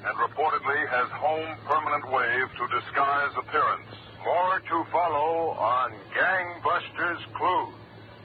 and reportedly has home permanent wave to disguise appearance. More to follow on Gangbusters Clues.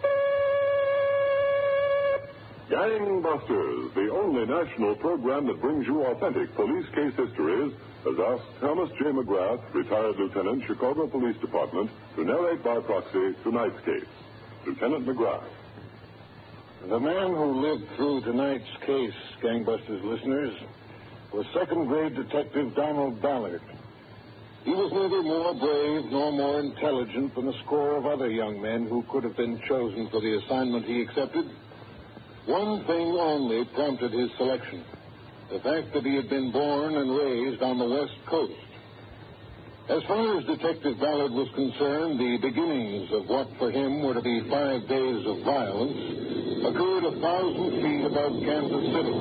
Gangbusters, the only national program that brings you authentic police case histories, has asked Thomas J. McGrath, retired lieutenant, Chicago Police Department, to narrate by proxy tonight's case. Lieutenant McGrath. The man who lived through tonight's case, Gangbusters listeners, was second-grade Detective Donald Ballard. He was neither more brave nor more intelligent than a score of other young men who could have been chosen for the assignment he accepted. One thing only prompted his selection: the fact that he had been born and raised on the West Coast. As far as Detective Ballard was concerned, the beginnings of what for him were to be 5 days of violence occurred 1,000 feet above Kansas City.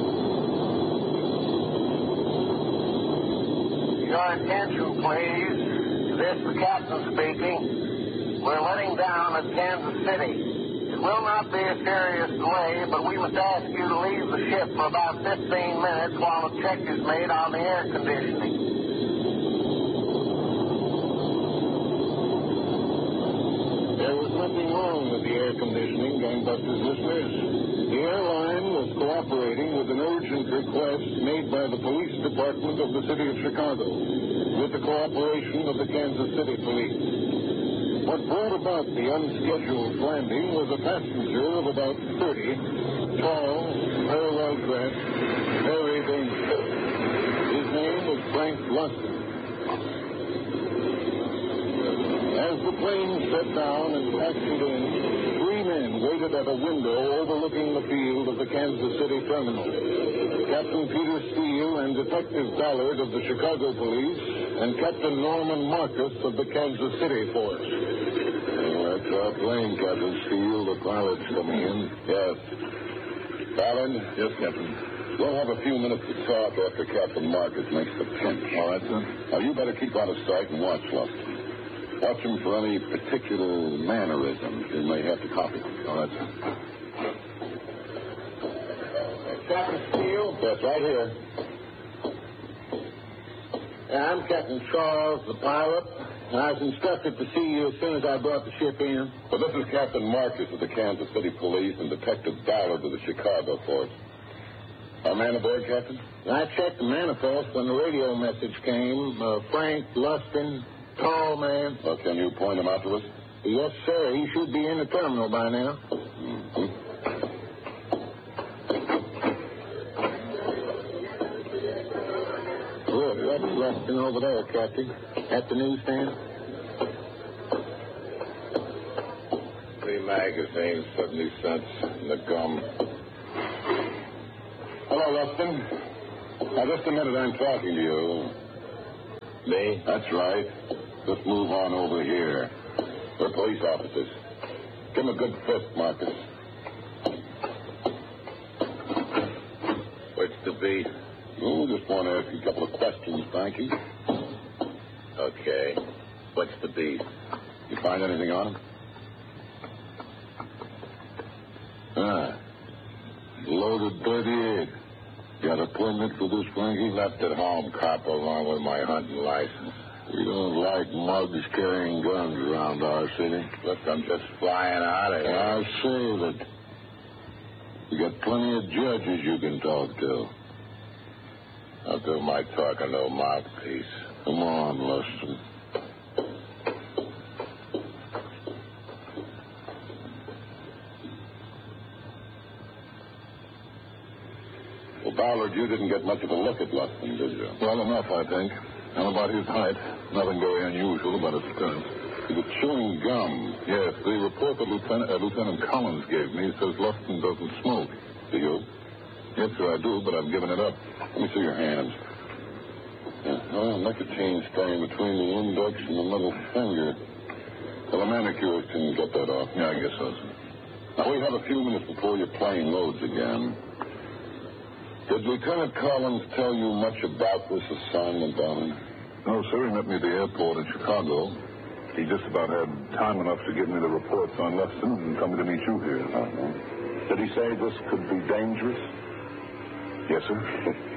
Your attention, please. This is the captain speaking. We're letting down at Kansas City. It will not be a serious delay, but we must ask you to leave the ship for about 15 minutes while a check is made on the air conditioning. There was nothing wrong with the air conditioning, Gangbusters listeners. The airline was cooperating with an urgent request made by the police department of the city of Chicago, with the cooperation of the Kansas City police. What brought about the unscheduled landing was a passenger of about 30, tall, very well dressed, very dangerous. His name was Frank Lustig. As the plane set down and taxied in, 3 men waited at a window overlooking the field of the Kansas City terminal. Captain Peter Steele and Detective Ballard of the Chicago Police and Captain Norman Marcus of the Kansas City Force. That's our plane, Captain Steele. The pilot's coming in. Yes. Ballard? Yes, Captain. We'll have a few minutes to talk after Captain Marcus makes the pinch. All right, sir. Now, you better keep out of sight and watch Lustig. Watch him for any particular mannerisms you may have to copy. All right, sir. Captain Steele? Yes, right here. I'm Captain Charles, the pilot. I was instructed to see you as soon as I brought the ship in. Well, this is Captain Marcus of the Kansas City Police and Detective Ballard of the Chicago Force. Our man aboard, Captain? I checked the manifest when the radio message came. Frank Lustig, tall man. Well, can you point him out to us? Yes, sir. He should be in the terminal by now. Mm-hmm. Look, that's Lustig over there, Captain. At the newsstand. 3 magazines, 70 cents, and the gum. Hello, Lustig. Now, just a minute, I'm talking to you. Me? That's right. Just move on over here. We're police officers. Give him a good fist, Marcus. What's the beat? Oh, just want to ask you a couple of questions, Frankie. Okay. What's the beat? You find anything on him? Loaded .38. Got a permit for this, Frankie? Left at home, cop, along with my hunting license. We don't like mugs carrying guns around our city. Look, I'm just flying out of here. I'll save it. You got plenty of judges you can talk to. I'll do my talking, no mouthpiece. Come on, Lustig. Well, Ballard, you didn't get much of a look at Lustig, did you? Well enough, I think. And about his height. Nothing very unusual about his appearance. He was chewing gum. Yes, the report that Lieutenant Collins gave me says Lustig doesn't smoke. Do you? Yes, sir, I do, but I've given it up. Let me see your hands. Yeah, well, nicotine stain between the index and the middle finger. Well, the manicurist can get that off. Yeah, I guess so, sir. Now, we have a few minutes before your plane loads again. Did Lieutenant Collins tell you much about this assignment, Donald? No, sir. He met me at the airport in Chicago. He just about had time enough to give me the reports on Lustig and tell me to meet you here. Uh-huh. Did he say this could be dangerous? Yes, sir.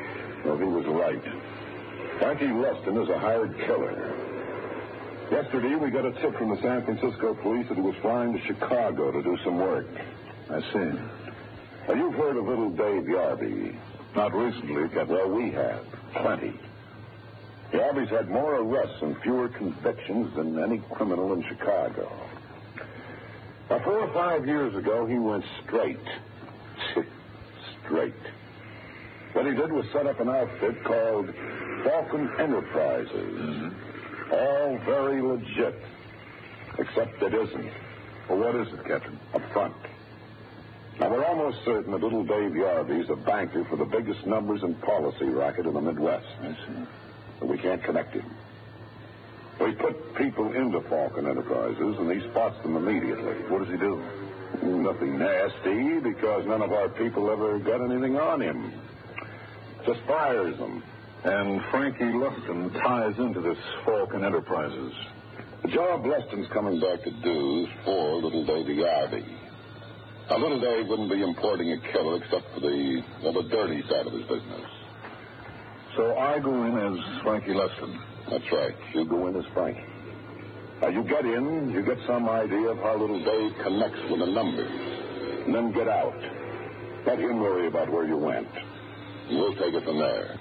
Well, he was right. Frankie Lustin is a hired killer. Yesterday, we got a tip from the San Francisco police that he was flying to Chicago to do some work. I see. Now, you've heard of little Dave Yarby. Not recently, Captain. Well, we have. Plenty. Yarby's had more arrests and fewer convictions than any criminal in Chicago. Now, 4 or 5 years ago, he went straight. Straight. What he did was set up an outfit called Falcon Enterprises. Mm-hmm. All very legit. Except it isn't. Well, what is it, Captain? A front. Now, we're almost certain that little Dave Yarby's a banker for the biggest numbers and policy racket in the Midwest. I see. But we can't connect him. We put people into Falcon Enterprises, and he spots them immediately. What does he do? Nothing nasty, because none of our people ever got anything on him. Just fires them. And Frankie Lustin ties into this Falcon Enterprises. The job Lustin's coming back to do is for little Davy Yarby. Now, little Dave wouldn't be importing a killer except for the dirty side of his business. So I go in as Frankie Lustin. That's right. You go in as Frankie. Now, you get in, you get some idea of how little Dave connects with the numbers. And then get out. Let him worry about where you went. And we'll take it from there.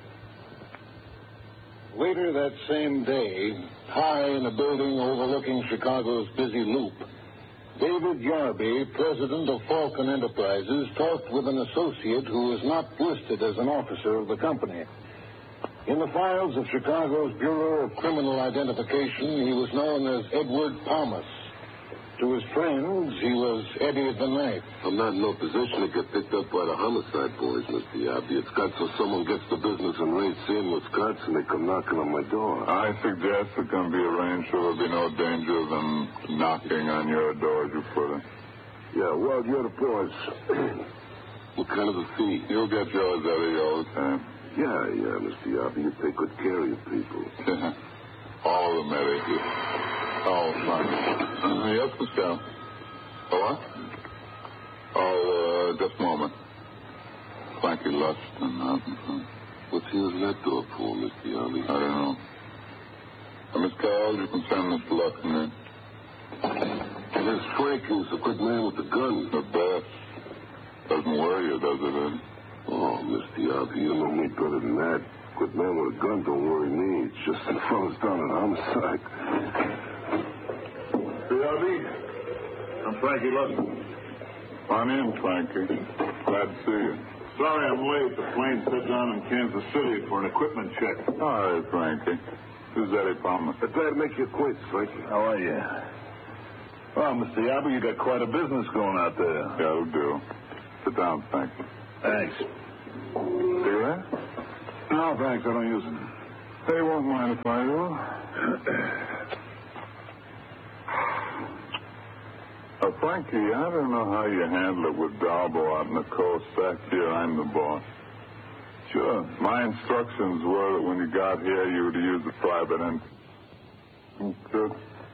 Later that same day, high in a building overlooking Chicago's busy loop, David Yarby, president of Falcon Enterprises, talked with an associate who was not listed as an officer of the company. In the files of Chicago's Bureau of Criminal Identification, he was known as Edward Thomas. To his friends, he was Eddie the Knife. I'm not in no position to get picked up by the homicide boys, Mr. Yarby. It's got so someone gets the business in Racine, Wisconsin, they come knocking on my door. I suggest it can be arranged so there'll be no danger of them knocking on your door, as you put it. Yeah, well, you're the boss. What kind of a fee? You'll get yours, Eddie, all the time. Yeah, Mr. Yarby. You take good care of your people. All of them, Eddie. Oh, fine. Yes, Michelle. What? Oh, just a moment. Frankie Lustin. What's he using that door for, Mr. Yarby? I don't know. Miss Carl, you can send Mr. Lustin in. There's Frankie, who's a good man with a gun. The best. Doesn't worry you, does it, Eddie? Oh, Mr. Yarby, you know me better than that. Good man with a gun don't worry me. It's just the fellow's done an homicide. Yarby, I'm Frankie Lustin. I'm in, Frankie. Glad to see you. Sorry I'm late. The plane set down in Kansas City for an equipment check. All right, Frankie. This is Eddie Palmer. Glad to make your acquaintance, Frankie. How are you? Well, Mr. Yarby, you got quite a business going out there. Yeah, it'll do. Sit down, Frankie. Thanks. Cigarette? No, thanks. I don't use it. They won't mind if I do. Frankie, I don't know how you handle it with Darbo out in the coast. Back here, I'm the boss. Sure. My instructions were that when you got here, you were to use the private end. Good.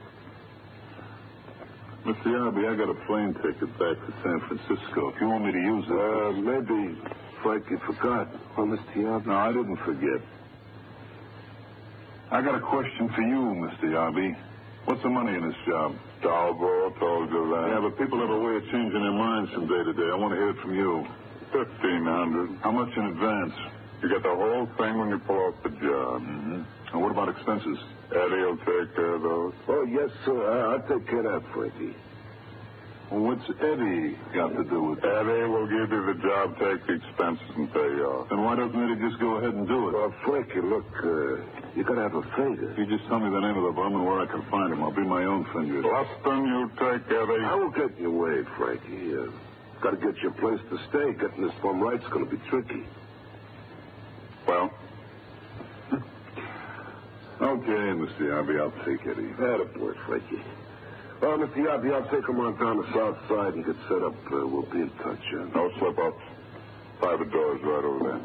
Mr. Yarby, I got a plane ticket back to San Francisco. If you want me to use it... Maybe Frankie forgot. Oh, Mr. Yarby? No, I didn't forget. I got a question for you, Mr. Yarby. What's the money in this job? Darbo told you that. Yeah, but people have a way of changing their minds from day to day. I want to hear it from you. 1,500. How much in advance? You get the whole thing when you pull off the job. Mm-hmm. And what about expenses? Eddie will take care of those. Oh, yes, sir. I'll take care of that, Frankie. Well, what's Eddie got to do with it? Eddie will give you the job, take the expenses, and pay you off. Then why doesn't Eddie just go ahead and do it? Well, Frankie, look, you got to have a favor. You just tell me the name of the bum and where I can find him. I'll be my own finger. Lustin, you take Eddie. I will get you away, Frankie. Got to get you a place to stay. Getting this bum right's going to be tricky. Well? Okay, Mr. Yarby, I'll take Eddie. Attaboy, Frankie. Well, Mr. Yarby, I'll take him on down the south side and get set up. We'll be in touch. No slip-ups. Private doors right over there.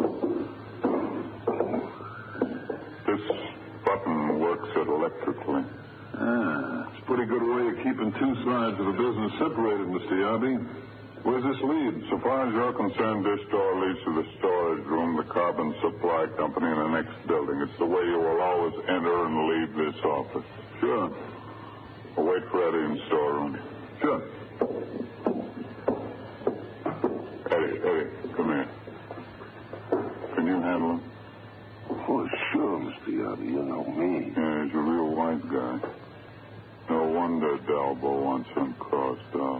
This button works it electrically. It's a pretty good way of keeping two sides of the business separated, Mr. Yarby. Where's this lead? So far as you're concerned, this door leads to the storage room, the carbon supply company in the next building. It's the way you will always enter and leave this office. Sure. We'll wait for Eddie in the storeroom. Sure. Eddie, come here. Can you handle him? Oh, sure, Mr. Yarby. You know me. Yeah, he's a real wise guy. No wonder Dalbo wants him crossed out.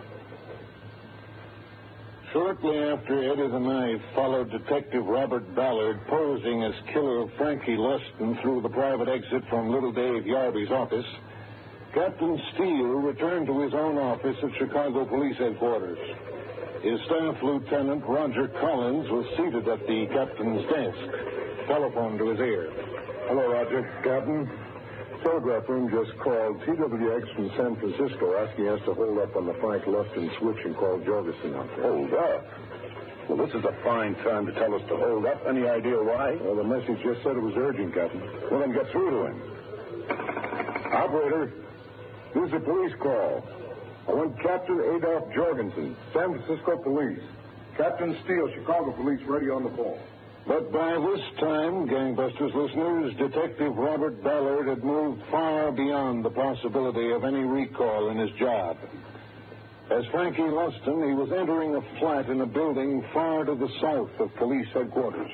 Shortly after Eddie the Knife followed Detective Robert Ballard posing as killer Frankie Luston through the private exit from Little Dave Yarby's office, Captain Steele returned to his own office at Chicago Police Headquarters. His staff lieutenant, Roger Collins, was seated at the captain's desk, telephone to his ear. Hello, Roger. Captain, telegraph room just called TWX from San Francisco asking us to hold up on the Frank Luston switch and call Jorgensen out there. Hold up? Well, this is a fine time to tell us to hold up. Any idea why? Well, the message just said it was urgent, Captain. Well, then get through to him. Operator, this is a police call. I want Captain Adolph Jorgensen, San Francisco Police. Captain Steele, Chicago Police, ready on the phone. But by this time, Gangbusters listeners, Detective Robert Ballard had moved far beyond the possibility of any recall in his job. As Frankie Luston, he was entering a flat in a building far to the south of police headquarters.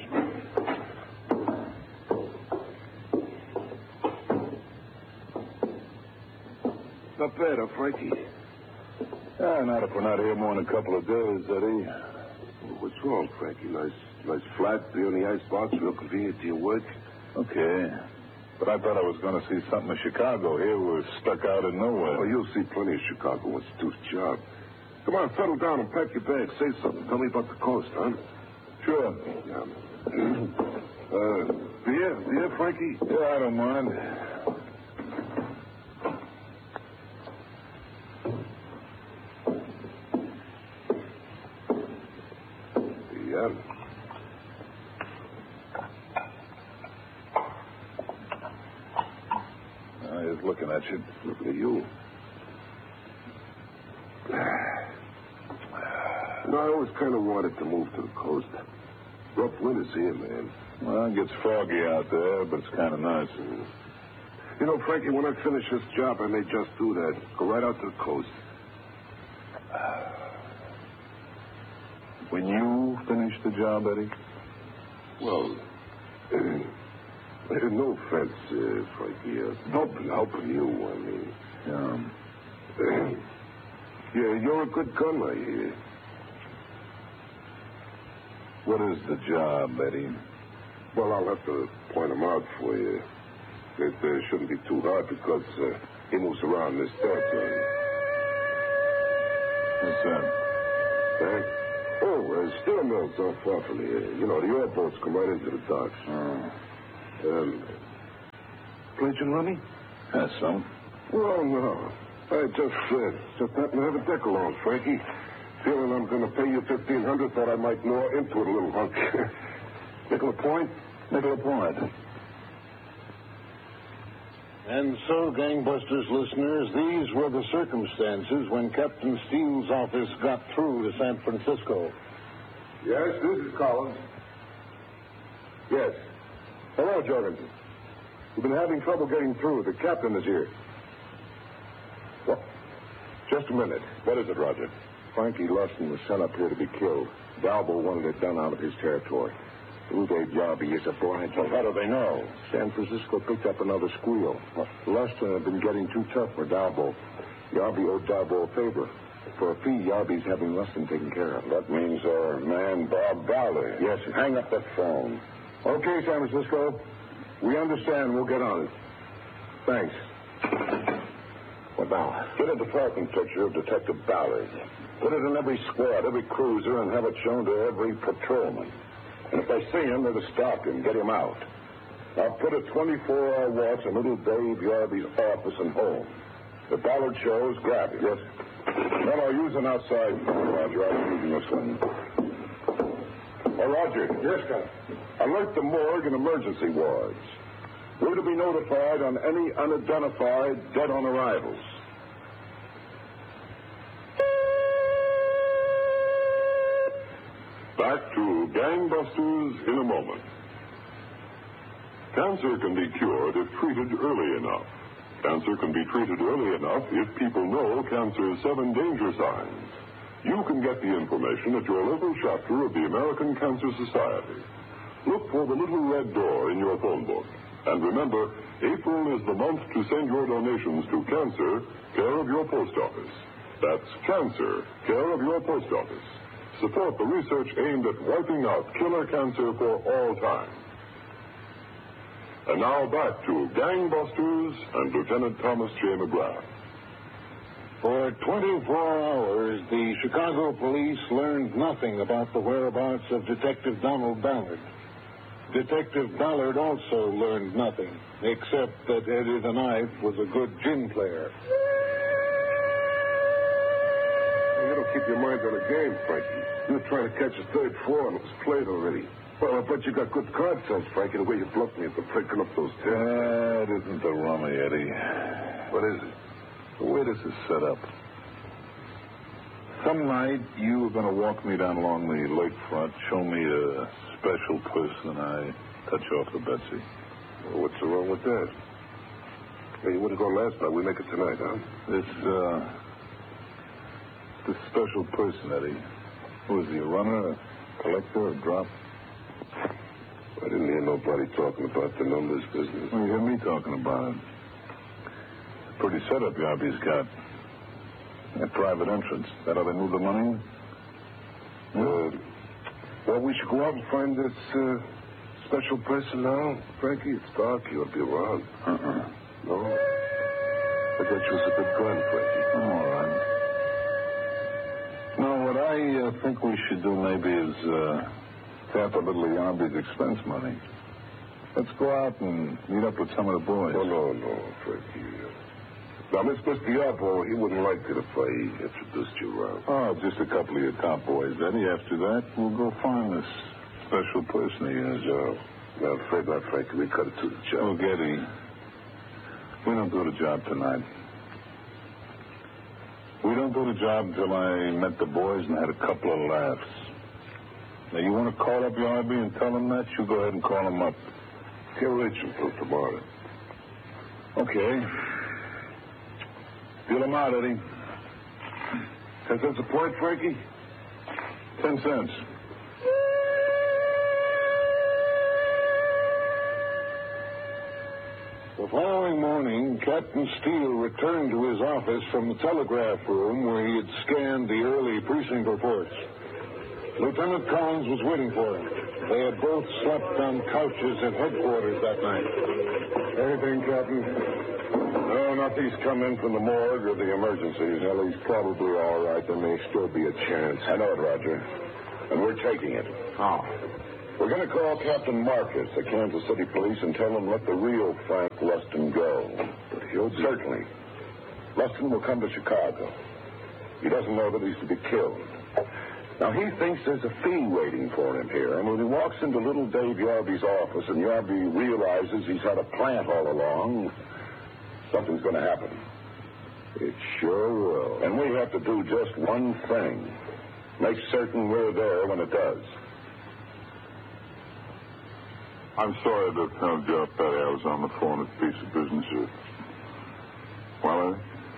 Not bad, huh, Frankie? Not if we're not here more than a couple of days, Eddie. Well, what's wrong, Frankie? Nice flat, be on the icebox, real convenient to your work. Okay. But I thought I was going to see something in Chicago. Here we're stuck out in nowhere. Oh, you'll see plenty of Chicago once you do the job. Come on, settle down and pack your bags. Say something. Tell me about the coast, huh? Sure. Yeah. Beer, Frankie? Yeah, I don't mind. Yeah. He's looking at you. Looking at you. No, I always kind of wanted to move to the coast. Rough winters here, man. Well, it gets foggy out there, but it's kind of nice. You know, Frankie, when I finish this job, I may just do that. Go right out to the coast. When you finish the job, Eddie? Well, no offense, Frankie. Helping you, I mean. Yeah. Yeah, you're a good gunner, I hear. What is the job, Eddie? Well, I'll have to point him out for you. It shouldn't be too hard because he moves around this territory. What's that? Huh? Oh, steel mills aren't far from here. You know, the oil boats come right into the docks. Oh. Pledging money? That's some. Well, no. I just happen to have a deck along, Frankie. Feeling I'm going to pay you $1,500, thought I might gnaw into it a little hunk. Nickel a point? Nickel a point. And so, Gangbusters listeners, these were the circumstances when Captain Steele's office got through to San Francisco. Yes, this is Collins. Yes. Hello, Jorgensen. We've been having trouble getting through. The captain is here. Well, just a minute. What is it, Roger? Frankie Luston was sent up here to be killed. Dalbo wanted it done out of his territory. Little Dave Yarby is a blind. Well, how do they know? San Francisco picked up another squeal. Luston had been getting too tough for Dalbo. Yarby owed Dalbo a favor. For a fee, Yarby's having Luston taken care of. That means our man, Bob Ballard. Yes, sir. Hang up that phone. Okay, San Francisco. We understand. We'll get on it. Thanks. What now? Get a department picture of Detective Ballard. Put it in every squad, every cruiser, and have it shown to every patrolman. And if they see him, they're to stop him, get him out. Now put a 24-hour watch in little Dave Yarby's office and home. If Ballard shows, grab him. Yes. No, no, use an outside phone, Roger. I'm using this one. Oh, Roger. Yes, Captain. Alert the morgue and emergency wards. We're to be notified on any unidentified dead on arrivals. back to Gangbusters in a moment. Cancer can be cured if treated early enough. Cancer can be treated early enough if people know cancer's 7 danger signs. You can get the information at your local chapter of the American Cancer Society. Look for the little red door in your phone book. And remember, April is the month to send your donations to Cancer, care of your post office. That's Cancer, care of your post office. Support the research aimed at wiping out killer cancer for all time. And now back to Gangbusters and Lieutenant Thomas J. McGrath. For 24 hours, the Chicago police learned nothing about the whereabouts of Detective Donald Ballard. Detective Ballard also learned nothing, except that Eddie the Knife was a good gin player. You don't keep your mind on the game, Frankie. You were trying to catch a 3rd floor and it was played already. Well, I bet you got good card sense, Frankie, the way you bluffed me into picking up those tips. That isn't the rummy, Eddie. What is it? The way this is set up. Some night, you were going to walk me down along the lakefront, show me a special person, and I touch off to Betsy. Well, what's wrong with that? Hey, you wouldn't go last night. We make it tonight, huh? This special person, Eddie. Who is he, a runner, a collector, a drop? I didn't hear nobody talking about the numbers business. Well, you hear me talking about it. Pretty setup Yarby's got. A private entrance. That how they move the money? Well, we should go out and find this special person now. Frankie, it's dark. You ought to be around. No? I thought you was a good gun, Frankie. Oh, all right. No, what I think we should do maybe is tap a little of Yarby's expense money. Let's go out and meet up with some of the boys. Oh, no, Frankie. Now, Mr. Diablo, he wouldn't like it if I introduced you around. Oh, just a couple of your top boys, Eddie. After that, we'll go find this special person of yours. No, I'm afraid not, Frankie. We cut it to the job. Look, Eddie, we don't do the job tonight. We don't do the job until I met the boys and had a couple of laughs. Now, you want to call up Yarby and tell them that? You go ahead and call them up. Can't reach him till tomorrow. Okay. Deal them out, Eddie. 10 cents a point, Frankie? 10 cents. The following morning, Captain Steele returned to his office from the telegraph room where he had scanned the early precinct reports. Lieutenant Collins was waiting for him. They had both slept on couches at headquarters that night. Anything, Captain? No, not these come in from the morgue or the emergencies. Well, he's probably all right. There may still be a chance. I know it, Roger. And we're taking it. Oh. We're going to call Captain Marcus at Kansas City Police and tell him let the real Frank Lustin go. But he'll be... Certainly. Lustin will come to Chicago. He doesn't know that he's to be killed. Now, he thinks there's a fee waiting for him here. And when he walks into little Dave Yarby's office and Yarby realizes he's had a plant all along, something's going to happen. It sure will. And we have to do just one thing. Make certain we're there when it does. I'm sorry to have held you up, Eddie. I was on the phone with a piece of business here. Well,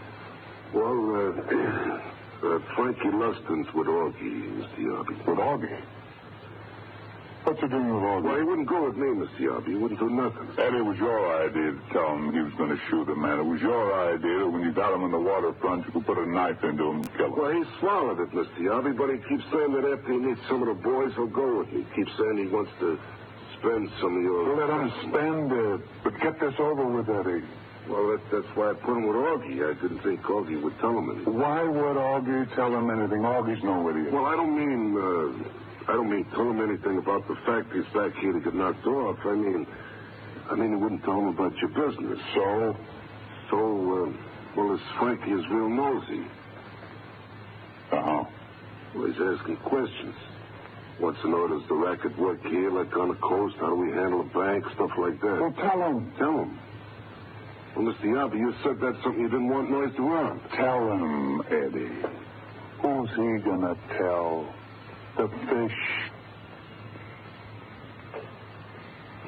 Frankie Lustin's with Augie, Mr. Yarby. with Augie? What's he doing with Augie? Well, he wouldn't go with me, Mr. Yarby. He wouldn't do nothing. Eddie, it was your idea to tell him he was going to shoot him, man. It was your idea that when you got him in the waterfront, you could put a knife into him and kill him. Well, he swallowed it, Mr. Yarby, but he keeps saying that after he meets some of the boys, he'll go with me. He keeps saying he wants to spend some of your... Well, let him spend it. But get this over with, Eddie. Well, that's why I put him with Augie. I didn't think Augie would tell him anything. Why would Augie tell him anything? Augie's no idiot. Well, I don't mean tell him anything about the fact he's back here to get knocked off. I mean he wouldn't tell him about your business. So, well, this Frankie is real nosy. Uh-huh. Well, he's asking questions. Wants to know, does the racket work here, like on the coast? How do we handle a bank? Stuff like that. well, tell him. Tell him. Well, Mr. Yarby, you said that's something you didn't want noised around. Tell him, Eddie. Who's he gonna tell? The fish?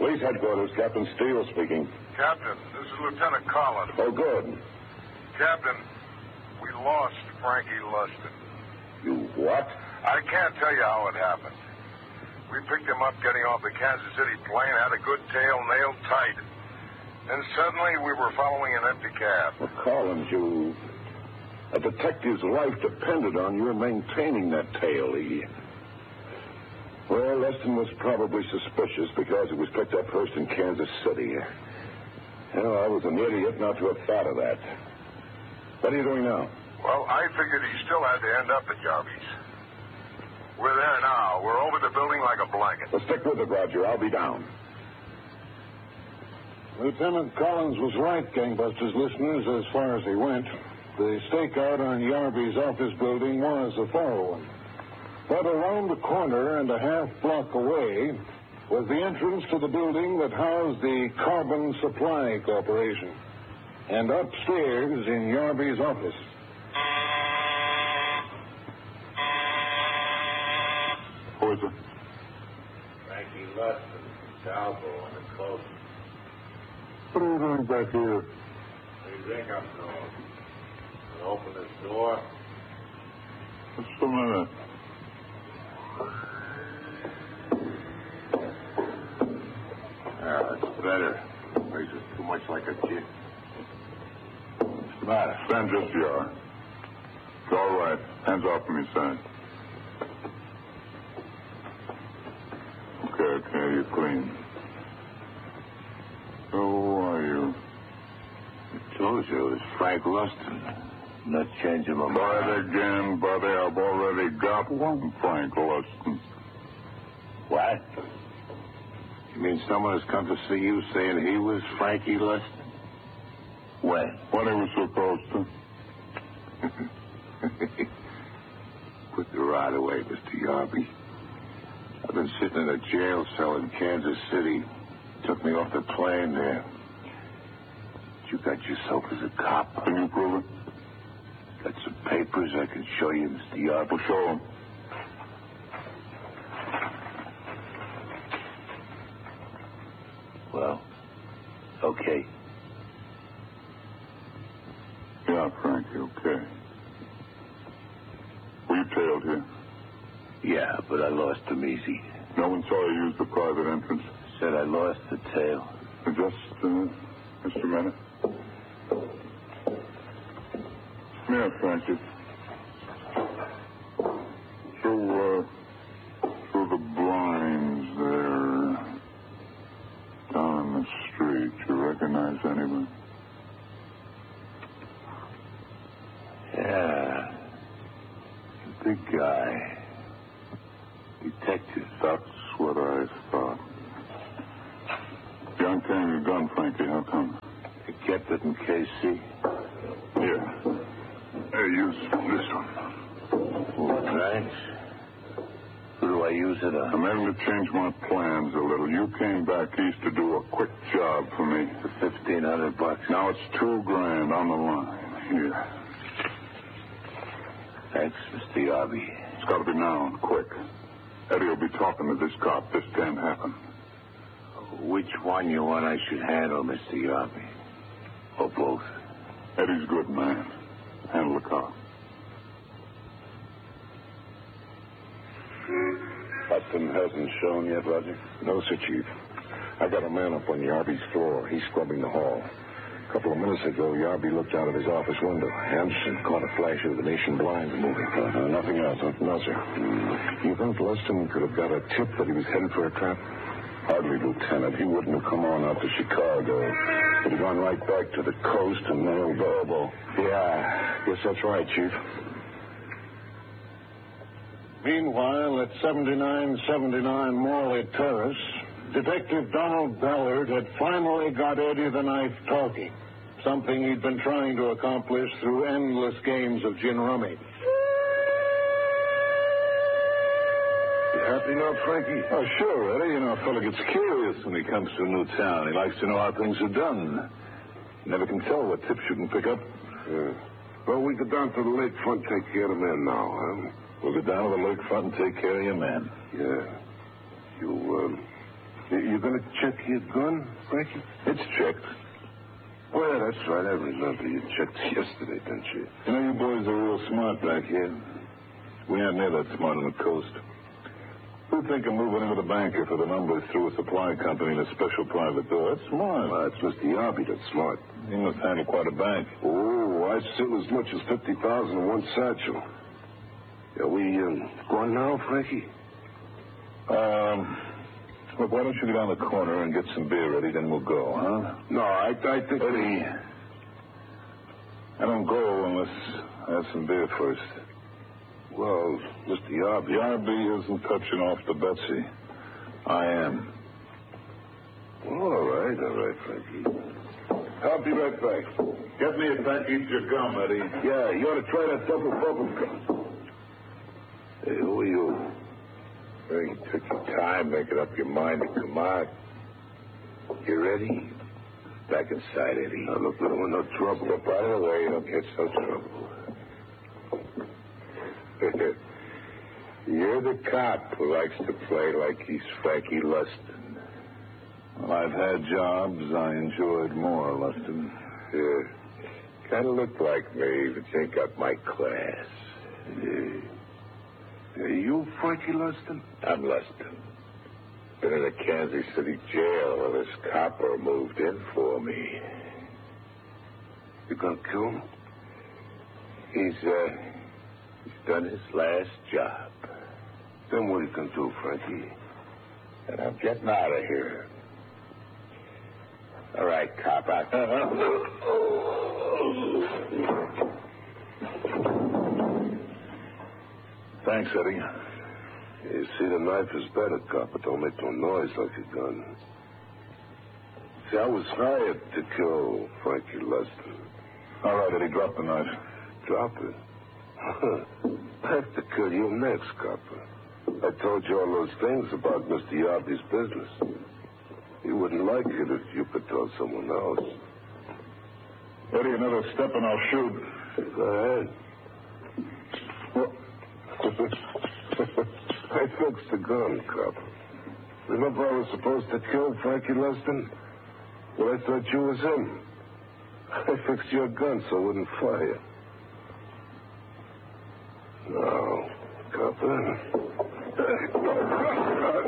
Police headquarters, Captain Steele speaking. Captain, this is Lieutenant Collins. Oh, good. Captain, we lost Frankie Lustin. You what? I can't tell you how it happened. We picked him up getting off the Kansas City plane, had a good tail nailed tight. Then suddenly we were following an empty cab. Well, Collins, a detective's life depended on your maintaining that tail. Well, Lustin was probably suspicious because it was picked up first in Kansas City. Well, I was an idiot not to have thought of that. What are you doing now? Well, I figured he still had to end up at Jarvis. We're there now. We're over the building like a blanket. Well, stick with it, Roger. I'll be down. Lieutenant Collins was right, gangbusters listeners, as far as he went. The stakeout on Yarby's office building was a thorough one. But around the corner and a half block away was the entrance to the building that housed the Carbon Supply Corporation. And upstairs in Yarby's office. Who is it? Frankie Lustin, Salvo on the coast. What are you doing back here? They ring up north. And open this door. What's the matter? It's better. Makes it too much like a kid. What's the matter? Stand just as you are. It's all right. Hands off from your side. Okay, you're clean. So who are you? I told you it was Frank Lustin. Not changing my mind. Try it again, buddy. I've already got one Frank Lustin. What? You mean someone has come to see you saying he was Frankie Lustin? When? When he was supposed to. Put the rod away, Mr. Yarby. I've been sitting in a jail cell in Kansas City. Took me off the plane there. You got yourself as a cop. Can you prove it? Got some papers I can show you, Mr. Yarby. Well, show them. Well, okay. Yeah, Frankie, okay. Were you tailed here? Yeah, but I lost him easy. No one saw you use the private entrance? Said I lost the tail. Just a minute. Yeah, Frankie. Through the blinds there, down the street, you recognize anyone? Yeah. The big guy. Detective. That's what I thought. You aren't carrying a gun, Frankie. How come? I kept it in KC. Here. Hey, use this one. Oh, thanks. Who do I use it on? I'm having to change my plans a little. You came back east to do a quick job for me. For $1,500. Now it's $2,000 on the line. Here. Thanks, Mr. Yarby. It's got to be now and quick. Eddie will be talking to this cop. This can't happen. Which one you want I should handle, Mr. Yarby? Or both? Eddie's good, man. Handle the cop. Lustin hasn't shown yet, Roger? No, sir, Chief. I got a man up on Yarby's floor. He's scrubbing the hall. A couple of minutes ago, Yarby looked out of his office window. Hanson caught a flash of the Venetian blinds moving. Nothing else, huh? No, sir. You think Lustin could have got a tip that he was headed for a trap? Hardly, Lieutenant. He wouldn't have come on out to Chicago. He'd have gone right back to the coast and nailed Bobo. Yeah, guess that's right, Chief. Meanwhile, at 7979 Morley Terrace, Detective Donald Ballard had finally got Eddie the Knife talking, something he'd been trying to accomplish through endless games of gin rummy. You happy now, Frankie? Oh, sure, Eddie. You know, a fellow gets curious when he comes to a new town. He likes to know how things are done. You never can tell what tips you can pick up. Yeah. Well, we go down to the lakefront, take care of the men now, huh? We'll go down to the lakefront and take care of your men. Yeah. You You gonna check your gun, Frankie? It's checked. Well, that's right. I remember you checked yesterday, didn't you? You know, you boys are real smart back here. We aren't near that smart on the coast. Who think of moving into the bank for the numbers through a supply company in a special private door? That's smart. Well, that's Mr. Yarby that's smart. He must handle quite a bank. Oh, I've seen as much as 50,000 in one satchel. Are we going now, Frankie? Look, why don't you go down the corner and get some beer ready, then we'll go, huh? No, I think... Eddie, I don't go unless I have some beer first. Well, Mr. Yarby... Yarby isn't touching off to Betsy. I am. All right, Frankie. I'll be right back. Get me a package of gum, Eddie. Yeah, you ought to try that double bubble gum. Hey, who are you? You took your time making up your mind to come out. You ready? Back inside, Eddie. Now, look, we don't want no trouble. Step out of the way, you don't get so trouble. You're the cop who likes to play like he's Frankie Lustin. Well, I've had jobs I enjoyed more, Lustin. Yeah. Kind of look like me, but you ain't got my class. Are you Frankie Lustin? I'm Lustin. Been in a Kansas City jail where this copper moved in for me. You gonna kill him? He's done his last job. Then what are you gonna do, Frankie? And I'm getting out of here. All right, cop, Thanks, Eddie. You see, the knife is better, cop, but don't make no noise like a gun. See, I was hired to kill Frankie Lustin. All right, Eddie, drop the knife. Drop it? I have to kill you next, copper. I told you all those things about Mr. Yarby's business. You wouldn't like it if you could tell someone else. Eddie, another step and I'll shoot. Go ahead. I fixed the gun, cop. Remember I was supposed to kill Frankie Lustin? Well, I thought you was him. I fixed your gun so it wouldn't fire. Now, copper.